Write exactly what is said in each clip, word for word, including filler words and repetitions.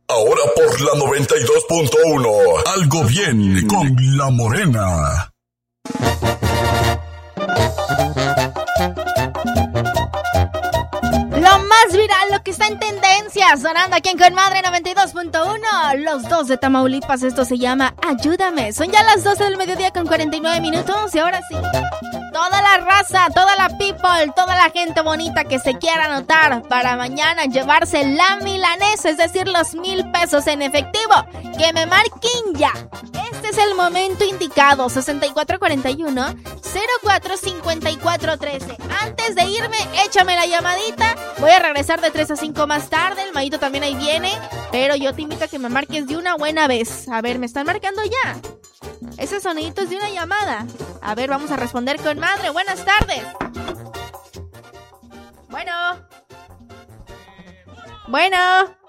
Ahora por la noventa y dos punto uno. Algo bien con La Morena. Lo más viral, lo que está en tendencia, sonando aquí en Conmadre noventa y dos punto uno. Los dos de Tamaulipas, esto se llama Ayúdame. Son ya las doce del mediodía con cuarenta y nueve minutos y ahora sí, toda la raza, toda la people, toda la gente bonita que se quiera anotar para mañana llevarse la milanesa, es decir, los mil pesos en efectivo, que me marquen ya. Este es el momento indicado, sesenta y cuatro cuarenta y uno, cero cuatro cincuenta y cuatro trece. Antes de irme, échame la llamadita. Voy a regresar de tres a cinco más tarde. El Mayito también ahí viene. Pero yo te invito a que me marques de una buena vez. A ver, me están marcando ya. Ese sonidito es de una llamada. A ver, vamos a responder con madre. Buenas tardes. Bueno. Bueno.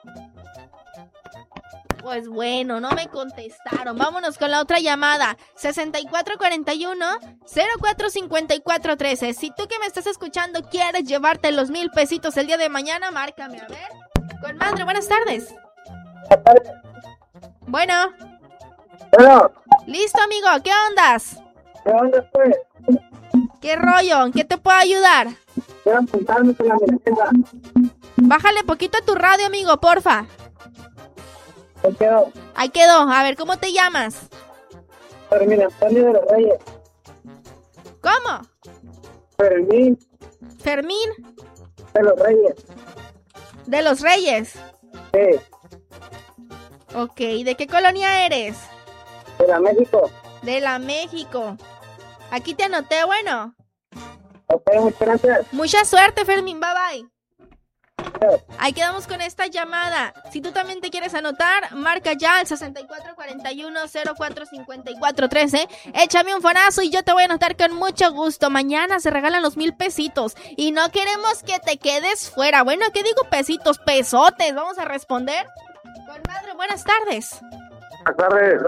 Pues bueno, no me contestaron. Vámonos con la otra llamada. sesenta y cuatro cuarenta y uno, cero cuatro cincuenta y cuatro trece. Si tú que me estás escuchando quieres llevarte los mil pesitos el día de mañana, márcame. A ver. Con madre, buenas tardes. Buenas tardes. Bueno. Bueno. Listo, amigo. ¿Qué ondas? ¿Qué onda, pues? ¿Qué rollo? ¿En qué te puedo ayudar? Quiero apuntarme con la milanesa. Bájale poquito a tu radio, amigo, porfa. Ahí quedó. Ahí quedó. A ver, ¿cómo te llamas? Fermín Antonio de los Reyes. ¿Cómo? Fermín Fermín de los Reyes. de los Reyes. Sí, Ok, ¿de qué colonia eres? de la México. De la México. Aquí te anoté, bueno. Ok, muchas gracias. Mucha suerte, Fermín, bye bye. Ahí quedamos con esta llamada. Si tú también te quieres anotar, marca ya al sesenta y cuatro cuarenta y uno, cero cuatro cincuenta y cuatro trece. Échame un fonazo y yo te voy a anotar con mucho gusto. Mañana se regalan los mil pesitos y no queremos que te quedes fuera. Bueno, ¿qué digo pesitos? Pesotes. Vamos a responder. Con madre, buenas tardes. Buenas tardes.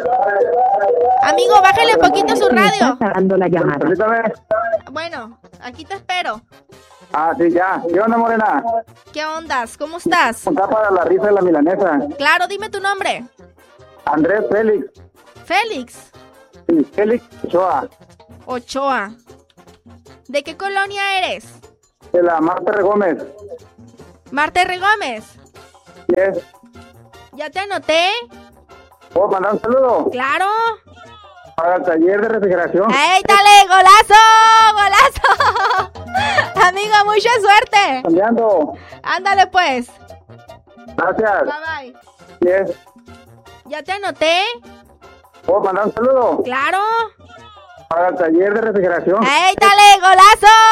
Amigo, bájale un poquito su radio. Está dando la llamada. Permítame. Bueno, aquí te espero. Ah, sí, ya. ¿Qué onda, Morena? ¿Qué ondas? ¿Cómo estás? Está para la risa de la milanesa. Claro, dime tu nombre. Andrés Félix. Félix Sí, Félix Ochoa. Ochoa. ¿De qué colonia eres? De la Marta R. Gómez. Marta R. Gómez. Yes. ¿Ya te anoté? ¿Puedo mandar un saludo? Claro. Para el taller de refrigeración. ¡Ey, dale! ¡Golazo! ¡Golazo! Amigo, mucha suerte. Cambiando. Ándale pues. Gracias. Bye bye. Yes. ¿Ya te anoté? ¿Puedo mandar un saludo? Claro. Para el taller de refrigeración. ¡Ey, dale! ¡Golazo!